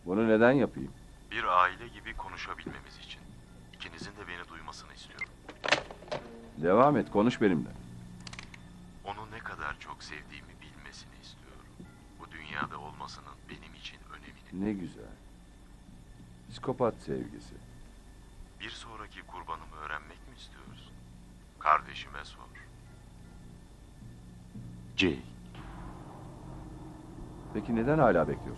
Bunu neden yapayım? Bir aile gibi konuşabilmemiz için. İkinizin de beni duymasını istiyorum. Devam et, konuş benimle. Onu ne kadar çok sevdiğimi bilmesini istiyorum. Bu dünyada olmasının benim için önemini. Ne güzel. Psikopat sevgisi. Bir sonraki kurbanımı öğrenmek mi istiyorsun? Kardeşime sor. Jake. Peki neden hala bekliyorsun?